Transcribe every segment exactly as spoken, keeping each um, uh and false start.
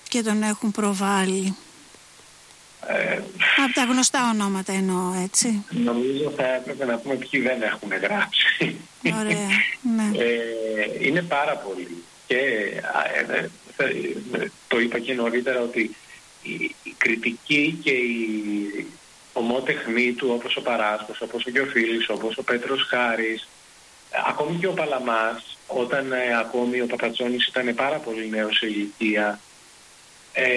και τον έχουν προβάλει? Ε, Από τα γνωστά ονόματα εννοώ, έτσι. Νομίζω θα έπρεπε να πούμε ποιοι δεν έχουν γράψει. Ωραία, ναι. Ε, είναι πάρα πολλοί. Και ε, ε, το είπα και νωρίτερα ότι η, η κριτική και η ομότεχνή του, όπως ο Παράσκος, όπως ο Γιοφίλης, όπως ο Πέτρος Χάρης, ακόμη και ο Παλαμάς, όταν ε, ακόμη ο Παπατσόνης ήταν πάρα πολύ νέος σε ηλικία, ε,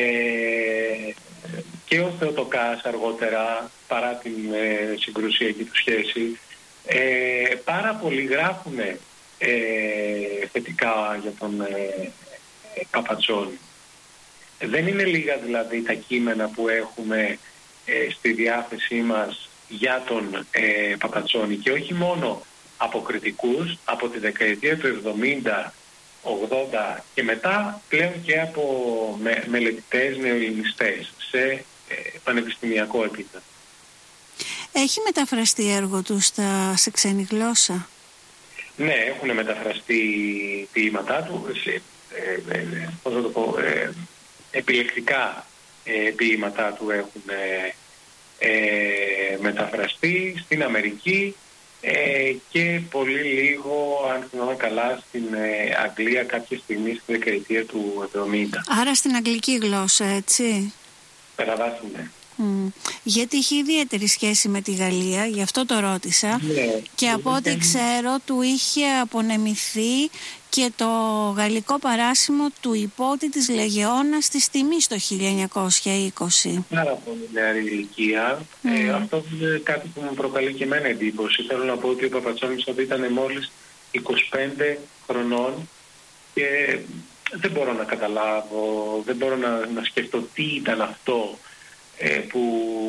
και ο Θεοτοκάς αργότερα, παρά την ε, συγκρουσιακή του σχέση, ε, πάρα πολλοί γράφουν ε, θετικά για τον ε, ε, Παπατσόνη. Δεν είναι λίγα δηλαδή τα κείμενα που έχουμε ε, στη διάθεσή μας για τον ε, Παπατσόνη, και όχι μόνο από κριτικούς από τη δεκαετία του εβδομήντα ογδόντα και μετά, πλέον και από με, μελετητές νεοελληνιστές σε ε, πανεπιστημιακό επίπεδο. Έχει μεταφραστεί έργο του στα, σε ξένη γλώσσα? Ναι, έχουν μεταφραστεί ποίηματά του σε, ε, ε, πώς θα το πω, ε, επιλεκτικά ε, ποίηματά του έχουν ε, ε, μεταφραστεί στην Αμερική ε, και πολύ λίγο, αν θυμάμαι καλά, στην ε, Αγγλία κάποια στιγμή στη δεκαετία του εβδομήντα. Άρα στην αγγλική γλώσσα, έτσι. Περαβάσει, ναι. Mm. Γιατί είχε ιδιαίτερη σχέση με τη Γαλλία, γι' αυτό το ρώτησα. Ναι. Και από ό,τι ξέρω του είχε απονεμηθεί και το γαλλικό παράσημο του υπότη της Λεγεώνας της Τιμής το χίλια εννιακόσια είκοσι. Πάρα πολύ νεαρή ηλικία. Mm. Ε, αυτό είναι κάτι που μου προκαλεί και εμένα εντύπωση. Θέλω να πω ότι ο Παπατσόνης ήταν μόλις είκοσι πέντε χρονών και δεν μπορώ να καταλάβω, δεν μπορώ να, να σκεφτώ τι ήταν αυτό που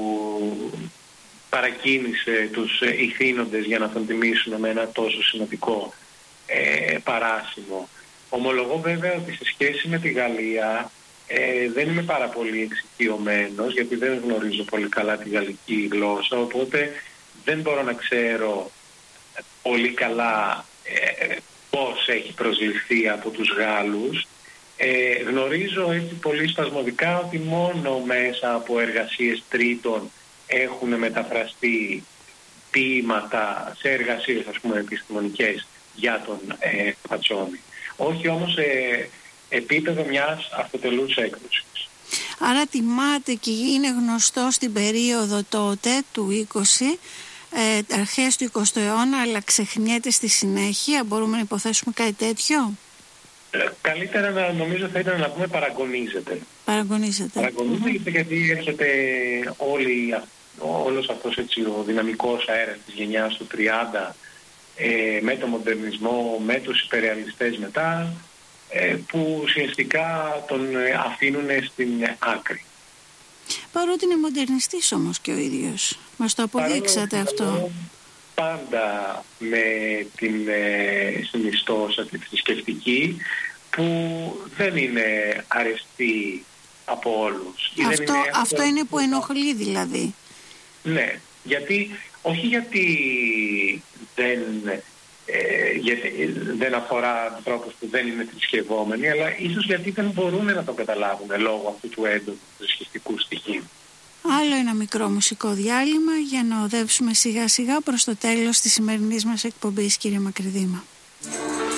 παρακίνησε τους ηθήνοντες για να τον τιμήσουν με ένα τόσο σημαντικό ε, παράσημο. Ομολογώ βέβαια ότι σε σχέση με τη Γαλλία ε, δεν είμαι πάρα πολύ εξοικειωμένος, γιατί δεν γνωρίζω πολύ καλά τη γαλλική γλώσσα, οπότε δεν μπορώ να ξέρω πολύ καλά ε, πώς έχει προσληφθεί από τους Γάλλους. Ε, γνωρίζω έτσι πολύ σπασμωδικά ότι μόνο μέσα από εργασίες τρίτων έχουν μεταφραστεί ποίηματα σε εργασίες, ας πούμε, επιστημονικές για τον ε, Παπατσόνη. Όχι όμως σε ε, επίπεδο μιας αυτοτελούς έκδοσης. Άρα τιμάται και είναι γνωστό στην περίοδο τότε του είκοσι, ε, αρχές του εικοστού αιώνα, αλλά ξεχνιέται στη συνέχεια. Μπορούμε να υποθέσουμε κάτι τέτοιο? Ε, καλύτερα να νομίζω θα ήταν να πούμε παραγωνίζεται. Παραγωνίζεται. Παραγωνίζεται Mm-hmm. γιατί έρχεται όλη, όλος αυτός έτσι, ο δυναμικός αέρας της γενιάς του τριάντα ε, με τον μοντερνισμό, με τους υπερεαλιστές μετά, ε, που ουσιαστικά τον αφήνουν στην άκρη. Παρότι είναι μοντερνιστής όμως και ο ίδιος. Μας το αποδείξατε αυτό. Πάντα με την ε, συνιστόσα τη θρησκευτική, που δεν είναι αρεστή από όλους. Αυτό, δεν είναι αυτό είναι που ενοχλεί δηλαδή. Ναι, γιατί, όχι γιατί δεν, ε, γιατί δεν αφορά ανθρώπους που δεν είναι θρησκευόμενοι, αλλά ίσως γιατί δεν μπορούν να το καταλάβουν λόγω αυτού του έντονου θρησκευτικού στοιχείου. Άλλο ένα μικρό μουσικό διάλειμμα για να οδεύσουμε σιγά σιγά προς το τέλος της σημερινής μας εκπομπής, κύριε Μακρυδήμα.